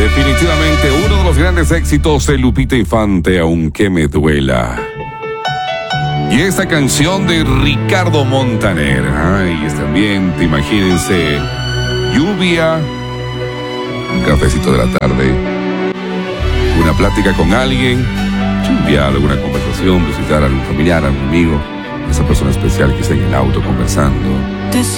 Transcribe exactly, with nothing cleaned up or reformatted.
Definitivamente uno de los grandes éxitos de Lupita Infante, Aunque me duela. Y esta canción de Ricardo Montaner. Ay, este ambiente, imagínense. Lluvia, un cafecito de la tarde, una plática con alguien, un diálogo, una conversación, visitar a algún familiar, a algún amigo, esa persona especial que está en el auto conversando.